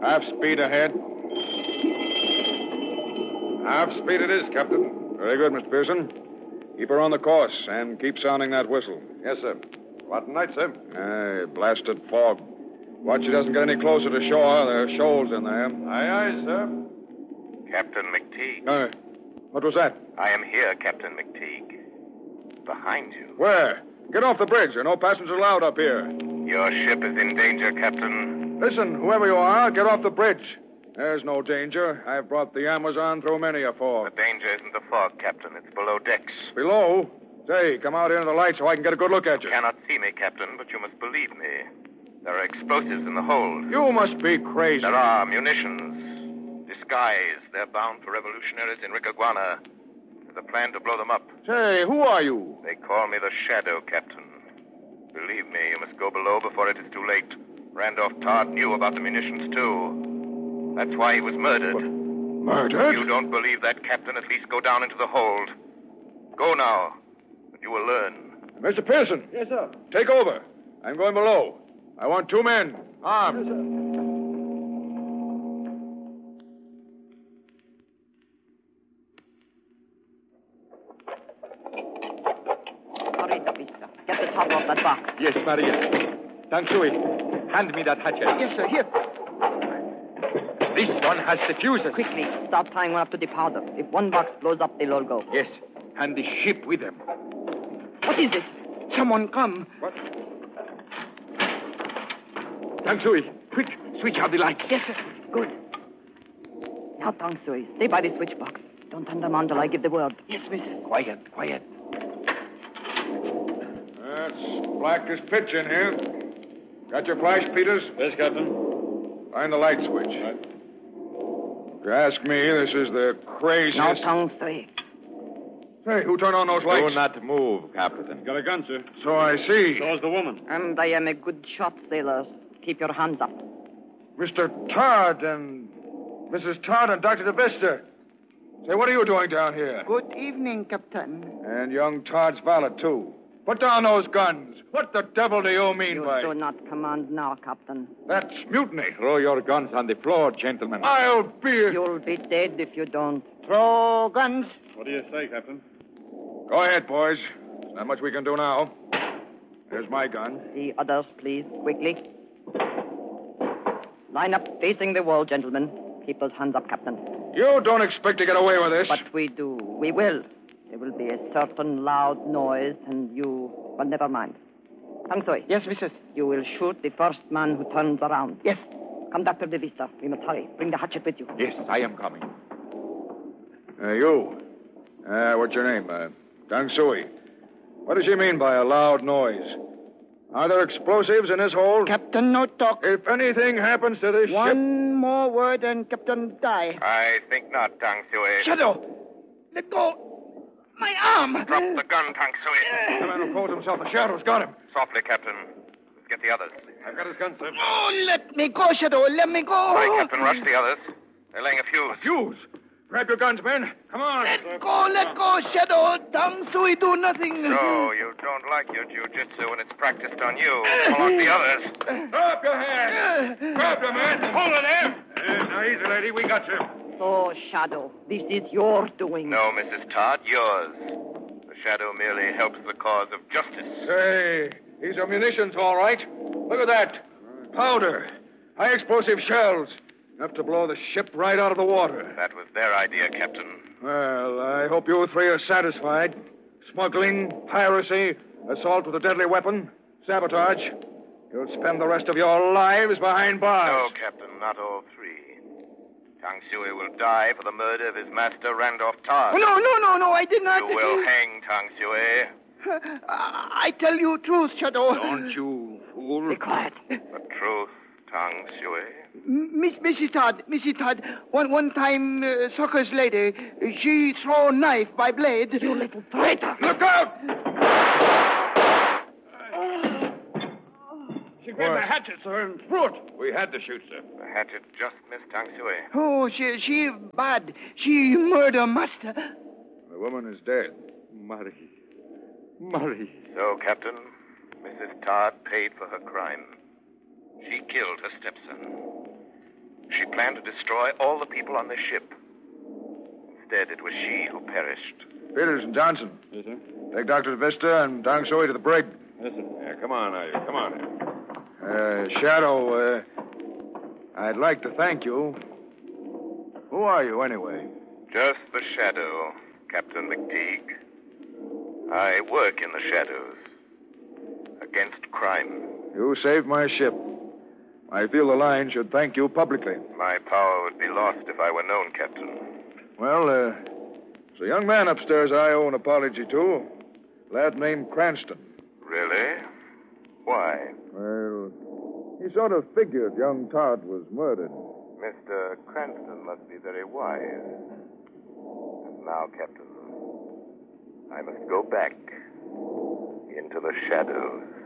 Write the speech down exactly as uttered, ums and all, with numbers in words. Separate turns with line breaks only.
Half speed ahead. Half speed it is, Captain. Very good, Mister Pearson. Keep her on the course and keep sounding that whistle.
Yes, sir. What night, sir?
Aye, blasted fog. Watch she doesn't get any closer to shore. There are shoals in there.
Aye, aye, sir.
Captain McTeague.
Uh, what was that?
I am here, Captain McTeague. Behind you.
Where? Get off the bridge. There are no passengers allowed up here.
Your ship is in danger, Captain.
Listen, whoever you are, get off the bridge. There's no danger. I've brought the Amazon through many a fog.
The danger isn't the fog, Captain. It's below decks.
Below? Say, come out into the light so I can get a good look at you.
You cannot see me, Captain, but you must believe me. There are explosives in the hold.
You must be crazy.
There are munitions. Disguised. They're bound for revolutionaries in Ricaguana. There's a plan to blow them up.
Say, who are you?
They call me the Shadow, Captain. Believe me, you must go below before it is too late. Randolph Todd knew about the munitions, too. That's why he was murdered.
What? Murdered?
If you don't believe that, Captain, at least go down into the hold. Go now, and you will learn.
Mister Pearson.
Yes, sir.
Take over. I'm going below. I want two men, armed.
Yes, sir.
Get the top off that box.
Yes, Maria. Tangsui, hand me that hatchet.
Yes, sir. Here.
This one has the fuses.
Quickly, start tying one up to the powder. If one box blows up, they'll all go.
Yes, and the ship with them.
What is it?
Someone come.
What? Tangsui, quick, switch out the lights.
Yes, sir. Good. Now, Tangsui, stay by the switch box. Don't turn them on till I give the word.
Yes, mister.
Quiet, quiet.
It's black as pitch in here. Got your flash, Peters?
Yes, Captain.
Find the light switch. Right. If you ask me, this is the craziest...
Now, Tangsui.
Hey, who turned on those lights?
Do not move, Captain.
Got a gun, sir.
So I see.
So is the woman.
And I am a good shot, sailors. Keep your hands up.
Mister Todd and Missus Todd and Doctor DeVista. Say, what are you doing down here?
Good evening, Captain.
And young Todd's valet, too. Put down those guns. What the devil do you mean
You
by...
do not command now, Captain.
That's mutiny.
Throw your guns on the floor, gentlemen.
I'll be...
You'll be dead if you don't.
Throw guns.
What do you say, Captain?
Go ahead, boys. There's not much we can do now. There's my gun.
The others, please, quickly. Line up facing the wall, gentlemen. Keep those hands up, Captain.
You don't expect to get away with this.
But we do. We will. There will be a certain loud noise, and you... Well, never mind. Tangsui.
Yes, missus.
You will shoot the first man who turns around.
Yes.
Come, Doctor DeVista. We must hurry. Bring the hatchet with you.
Yes, I am coming.
Uh, you. Uh, what's your name? Uh, Tangsui. What does she mean by a loud noise? Are there explosives in this hold?
Captain, no talk.
If anything happens to this
One
ship...
more word and Captain die.
I think not, Tangsui.
Shadow! Let go! My arm!
Drop the gun, Tangsui.
The man who calls himself a Shadow's got him.
Softly, Captain. Let's get the others.
I've got his gun, sir.
Oh, let me go, Shadow. Let me go.
Hurry, Captain. Rush the others. They're laying a fuse.
Fuse. Grab your guns, men. Come on.
Let go, let go, Shadow. Tangsui do nothing.
So, you don't like your jiu-jitsu when it's practiced on you. Come along the others.
Drop your hands. Grab your man. Hold it there. Yeah, now, easy, lady. We got you.
Oh, Shadow, this is your doing.
No, Missus Todd, yours. The Shadow merely helps the cause of justice.
Say, these are munitions, all right. Look at that. Powder. High explosive shells. Enough to blow the ship right out of the water.
That was their idea, Captain.
Well, I hope you three are satisfied. Smuggling, piracy, assault with a deadly weapon, sabotage. You'll spend the rest of your lives behind bars.
No, Captain, not all three. Tangsui will die for the murder of his master, Randolph Todd.
Oh, no, no, no, no, I did not.
You will hang, Tangsui.
I tell you truth, Shadow.
Don't you, fool.
Be quiet.
The truth, Tangsui.
Miss Missus Todd, Missus Todd, one one time, uh, Soccer's lady, she throw knife by blade.
You little traitor.
Look out!
She grabbed the hatchet, sir, and threw it.
We had to shoot, sir.
The hatchet just missed Tangsui.
Oh, she she bad. She murder master.
The woman is dead.
Marie. Marie.
So, Captain, Missus Todd paid for her crime. She killed her stepson. She planned to destroy all the people on the ship. Instead, it was she who perished.
Peters and Johnson.
Yes, sir.
Take Doctor Vista and Dong Sui to the brig.
Yes, sir.
Yeah, come on, now, you. Come on.
Uh, Shadow, uh, I'd like to thank you. Who are you, anyway?
Just the Shadow, Captain McTeague. I work in the shadows. Against crime.
You saved my ship. I feel the line should thank you publicly.
My power would be lost if I were known, Captain.
Well, uh, there's a young man upstairs I owe an apology to. A lad named Cranston.
Really? Why?
Well, he sort of figured young Todd was murdered.
Mister Cranston must be very wise. And now, Captain, I must go back into the shadows.